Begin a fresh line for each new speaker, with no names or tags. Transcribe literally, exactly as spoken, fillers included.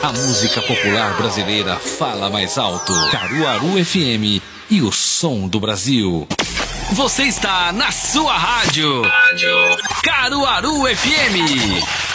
A música popular brasileira fala mais alto. Caruaru F M e o som do Brasil. Você está na sua rádio. Rádio Caruaru F M.